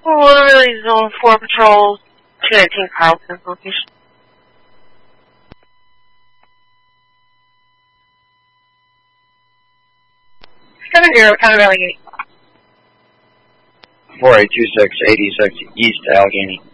Literally Zone 4 patrols, 219 Carlton location. 70, County Allegheny. 4826 86 East Allegheny.